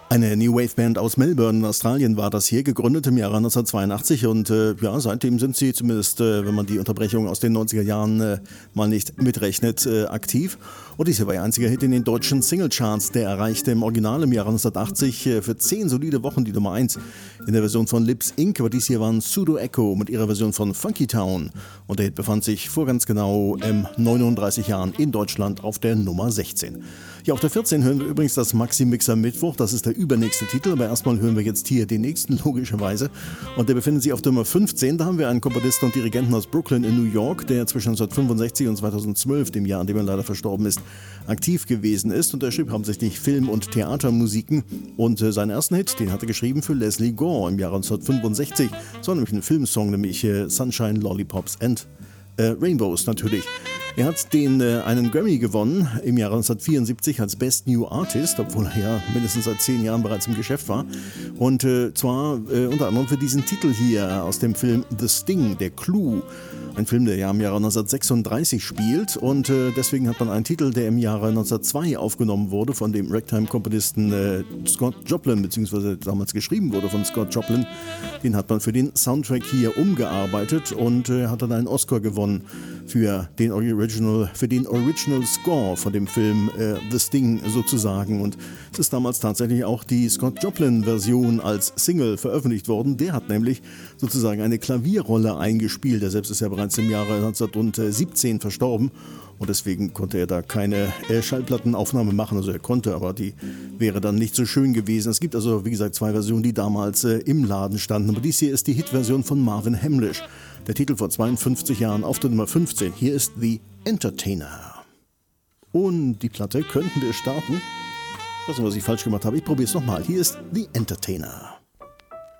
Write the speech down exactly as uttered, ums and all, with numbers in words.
Eine New Wave Band aus Melbourne in Australien war das hier, gegründet im Jahre neunzehnhundertzweiundachtzig und äh, ja, seitdem sind sie zumindest, äh, wenn man die Unterbrechung aus den neunziger Jahren äh, mal nicht mitrechnet, äh, aktiv. Und dies hier war ihr einziger Hit in den deutschen Singlecharts, der erreichte im Original im Jahre neunzehnhundertachtzig äh, für zehn solide Wochen die Nummer eins in der Version von Lips Incorporated. Aber dies hier waren Pseudo Echo mit ihrer Version von Funky Town und der Hit befand sich vor ganz genau ähm, neununddreißig Jahren in Deutschland auf der Nummer sechzehn. Ja, auf der vierzehn hören wir übrigens das Maxi-Mixer Mittwoch, das ist der übernächste Titel, aber erstmal hören wir jetzt hier den nächsten, logischerweise. Und der befindet sich auf der Nummer fünfzehn. Da haben wir einen Komponisten und Dirigenten aus Brooklyn in New York, der zwischen neunzehnhundertfünfundsechzig und zweitausendzwölf, dem Jahr, in dem er leider verstorben ist, aktiv gewesen ist. Und er schrieb hauptsächlich Film- und Theatermusiken. Und äh, seinen ersten Hit, den hat er geschrieben für Leslie Gore im Jahre neunzehnhundertfünfundsechzig. Das war nämlich ein Filmsong, nämlich äh, Sunshine, Lollipops and äh, Rainbows natürlich. Er hat den äh, einen Grammy gewonnen im Jahre neunzehnhundertvierundsiebzig als Best New Artist, obwohl er ja mindestens seit zehn Jahren bereits im Geschäft war. Und äh, zwar äh, unter anderem für diesen Titel hier aus dem Film The Sting, der Clou. Ein Film, der ja im Jahre neunzehnhundertsechsunddreißig spielt und äh, deswegen hat man einen Titel, der im Jahre neunzehnhundertzwei aufgenommen wurde von dem Ragtime-Komponisten äh, Scott Joplin, beziehungsweise damals geschrieben wurde von Scott Joplin. Den hat man für den Soundtrack hier umgearbeitet und äh, hat dann einen Oscar gewonnen für den Original, für den Original Score von dem Film äh, The Sting sozusagen. Und es ist damals tatsächlich auch die Scott Joplin-Version als Single veröffentlicht worden. Der hat nämlich sozusagen eine Klavierrolle eingespielt. Er selbst ist ja bereits im Jahre neunzehnhundertsiebzehn verstorben und deswegen konnte er da keine äh, Schallplattenaufnahme machen. Also er konnte, aber die wäre dann nicht so schön gewesen. Es gibt also, wie gesagt, zwei Versionen, die damals äh, im Laden standen. Aber dies hier ist die Hitversion von Marvin Hamlisch. Der Titel vor zweiundfünfzig Jahren auf der Nummer fünfzehn. Hier ist The Entertainer. Und die Platte könnten wir starten. Ich weiß nicht, was ich falsch gemacht habe. Ich probiere es nochmal. Hier ist The Entertainer.